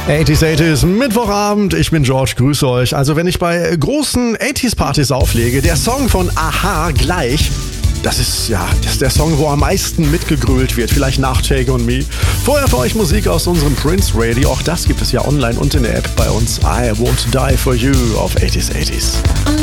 80s, Mittwochabend, ich bin George, grüße euch. Also wenn ich bei großen 80s-Partys auflege, der Song von Aha gleich, das ist der Song, wo am meisten mitgegrölt wird, vielleicht nach Take On Me. Vorher für euch Musik aus unserem Prince Radio, auch das gibt es ja online und in der App bei uns. I Won't Die For You auf 80s.